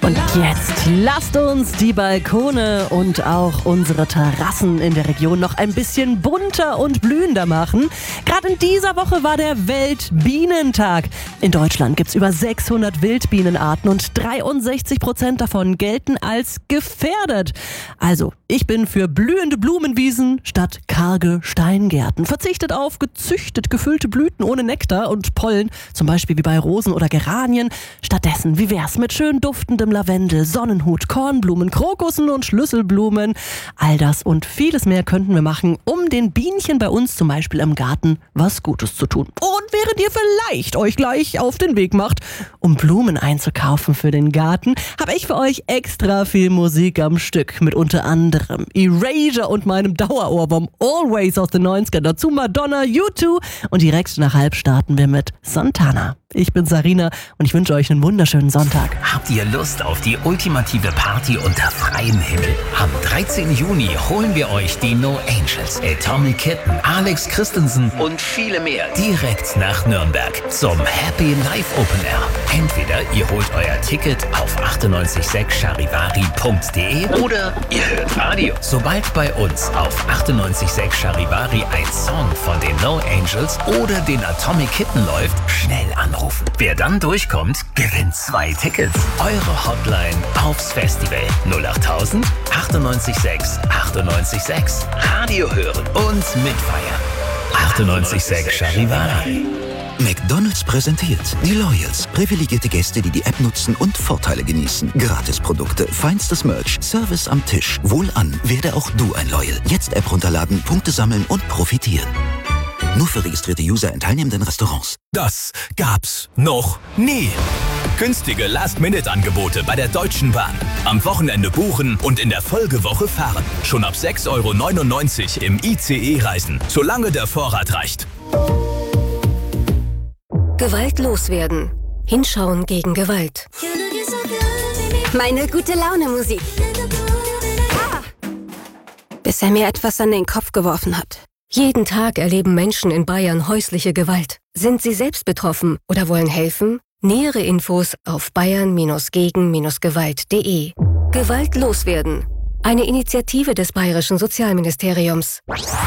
Und jetzt lasst uns die Balkone und auch unsere Terrassen in der Region noch ein bisschen bunter und blühender machen. Gerade in dieser Woche war der Weltbienentag. In Deutschland gibt es über 600 Wildbienenarten und 63% davon gelten als gefährdet. Also, ich bin für blühende Blumenwiesen statt karge Steingärten. Verzichtet auf gezüchtet gefüllte Blüten ohne Nektar und Pollen, zum Beispiel wie bei Rosen oder Geranien. Stattdessen, wie wär's mit schön duftendem Lavendel, Sonnenhut, Kornblumen, Krokussen und Schlüsselblumen? All das und vieles mehr könnten wir machen, um den Bienchen bei uns zum Beispiel im Garten was Gutes zu tun. Und während ihr vielleicht euch gleich auf den Weg macht, um Blumen einzukaufen für den Garten, habe ich für euch extra viel Musik am Stück. Mit unter anderem Erasure und meinem Dauerohrwurm Always aus den 90ern. Dazu Madonna, U2 und direkt nach halb starten wir mit Santana. Ich bin Sarina und ich wünsche euch einen wunderschönen Sonntag. Habt ihr Lust auf die ultimative Party unter freiem Himmel? Am 13. Juni holen wir euch die No Angels, Atomic Kitten, Alex Christensen und viele mehr direkt nach Nürnberg zum Happy Life Open Air. Entweder ihr holt euer Ticket auf 986charivari.de oder ihr hört Radio. Sobald bei uns auf 986 Charivari ein Song von den No Angels oder den Atomic Kitten läuft, schnell anrufen. Wer dann durchkommt, gewinnt 2 Tickets. Eure Hotline aufs Festival 08000 986 986. Radio hören und mitfeiern. 986 Charivari. McDonald's präsentiert die Loyals. Privilegierte Gäste, die die App nutzen und Vorteile genießen. Gratisprodukte, feinstes Merch, Service am Tisch. Wohlan, werde auch du ein Loyal. Jetzt App runterladen, Punkte sammeln und profitieren. Nur für registrierte User in teilnehmenden Restaurants. Das gab's noch nie. Günstige Last-Minute-Angebote bei der Deutschen Bahn. Am Wochenende buchen und in der Folgewoche fahren. Schon ab 6,99 € im ICE reisen, solange der Vorrat reicht. Gewalt loswerden. Hinschauen gegen Gewalt. Meine Gute-Laune-Musik. Bis er mir etwas an den Kopf geworfen hat. Jeden Tag erleben Menschen in Bayern häusliche Gewalt. Sind sie selbst betroffen oder wollen helfen? Nähere Infos auf bayern-gegen-gewalt.de. Gewalt loswerden. Eine Initiative des Bayerischen Sozialministeriums.